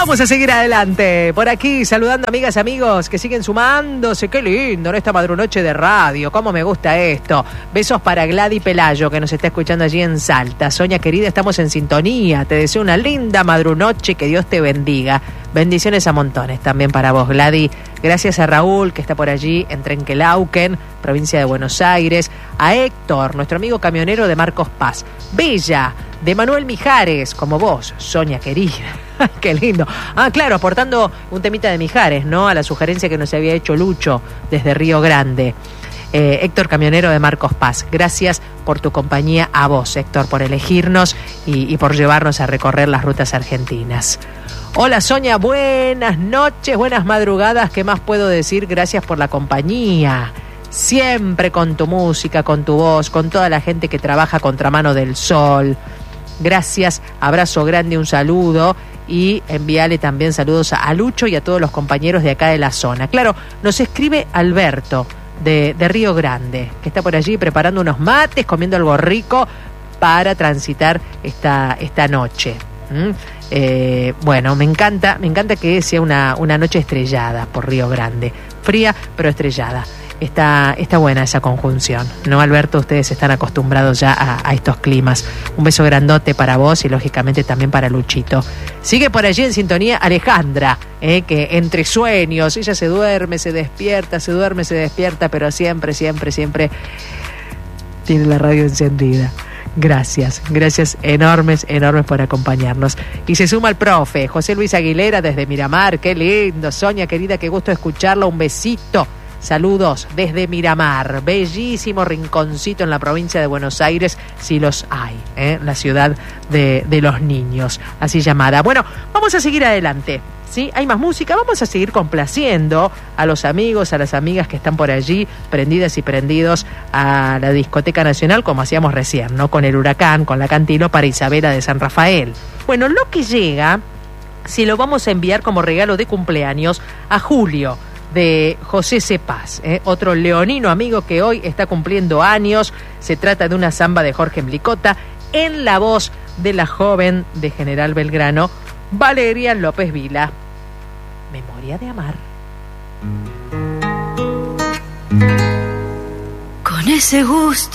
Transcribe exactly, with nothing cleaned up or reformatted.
Vamos a seguir adelante. Por aquí, saludando amigas, amigos que siguen sumándose. Qué lindo en esta madrunoche de radio. Cómo me gusta esto. Besos para Gladys Pelayo, que nos está escuchando allí en Salta. Sonia querida, estamos en sintonía. Te deseo una linda madrunoche. Que Dios te bendiga. Bendiciones a montones también para vos, Gladys. Gracias a Raúl, que está por allí en Trenquelauquen, provincia de Buenos Aires. A Héctor, nuestro amigo camionero de Marcos Paz. Bella, de Manuel Mijares, como vos, Sonia querida. Qué lindo. Ah, claro, aportando un temita de Mijares, ¿no? A la sugerencia que nos había hecho Lucho desde Río Grande. Eh, Héctor, camionero de Marcos Paz. Gracias por tu compañía, a vos, Héctor, por elegirnos y, y por llevarnos a recorrer las rutas argentinas. Hola, Sonia, buenas noches, buenas madrugadas. ¿Qué más puedo decir? Gracias por la compañía. Siempre con tu música, con tu voz, con toda la gente que trabaja Contramano del Sol. Gracias, abrazo grande, un saludo. Y envíale también saludos a Lucho y a todos los compañeros de acá de la zona. Claro, nos escribe Alberto de, de Río Grande, que está por allí preparando unos mates, comiendo algo rico para transitar esta, esta noche. ¿Mm? Eh, bueno, me encanta, me encanta que sea una, una noche estrellada por Río Grande. Fría, pero estrellada. Está, está buena esa conjunción, ¿no, Alberto? Ustedes están acostumbrados ya a, a estos climas. Un beso grandote para vos y lógicamente también para Luchito. Sigue por allí en sintonía Alejandra, eh, que entre sueños, ella se duerme, se despierta, se duerme, se despierta, pero siempre, siempre, siempre tiene la radio encendida. Gracias, gracias enormes, enormes por acompañarnos. Y se suma el profe, José Luis Aguilera desde Miramar. Qué lindo, Sonia querida, qué gusto escucharlo. Un besito. Saludos desde Miramar, bellísimo rinconcito en la provincia de Buenos Aires, si los hay, ¿eh? La ciudad de, de los niños, así llamada. Bueno, vamos a seguir adelante, ¿sí? Hay más música, vamos a seguir complaciendo a los amigos, a las amigas que están por allí, prendidas y prendidos a la Discoteca Nacional, como hacíamos recién, ¿no? Con el Huracán, con la Cantilo para Isabela de San Rafael. Bueno, lo que llega, si lo vamos a enviar como regalo de cumpleaños a Julio, de José Cepaz, ¿eh? Otro leonino amigo que hoy está cumpliendo años. Se trata de una samba de Jorge Mblicota en la voz de la joven de General Belgrano, Valeria López Vila. Memoria de amar. Con ese gusto